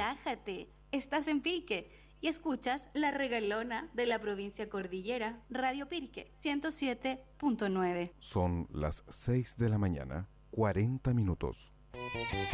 relájate, estás en Pirque y escuchas La Regalona de la provincia Cordillera, Radio Pirque 107.9. Son las 6 de la mañana, 40 minutos.